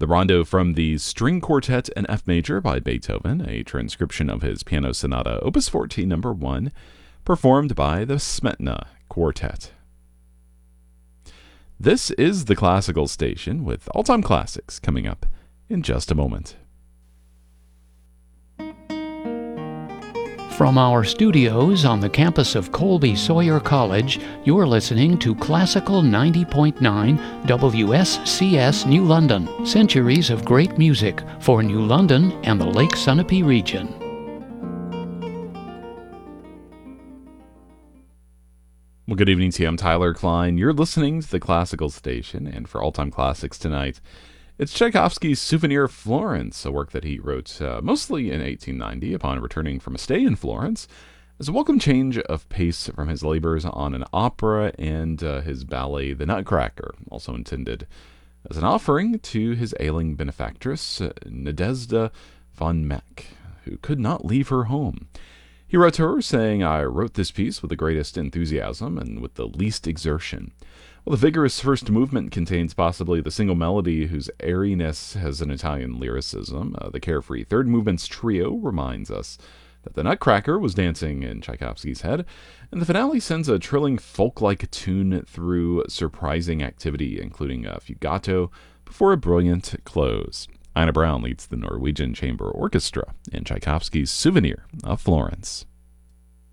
The rondo from the String Quartet in F major by Beethoven, a transcription of his Piano Sonata Opus 14 No. 1, performed by the Smetana Quartet. This is the Classical Station with all-time classics coming up in just a moment. From our studios on the campus of Colby Sawyer College, you're listening to Classical 90.9 WSCS New London, centuries of great music for New London and the Lake Sunapee region. Well, good evening to you. I'm Tyler Klein. You're listening to the Classical Station, and for all-time classics tonight, it's Tchaikovsky's Souvenir of Florence, a work that he wrote mostly in 1890 upon returning from a stay in Florence, as a welcome change of pace from his labors on an opera and his ballet The Nutcracker, also intended as an offering to his ailing benefactress, Nadezhda von Meck, who could not leave her home. He wrote to her saying, "I wrote this piece with the greatest enthusiasm and with the least exertion." Well, the vigorous first movement contains possibly the single melody whose airiness has an Italian lyricism. The carefree third movement's trio reminds us that the Nutcracker was dancing in Tchaikovsky's head, and the finale sends a trilling folk-like tune through surprising activity, including a fugato before a brilliant close. Ina Brown leads the Norwegian Chamber Orchestra in Tchaikovsky's Souvenir of Florence.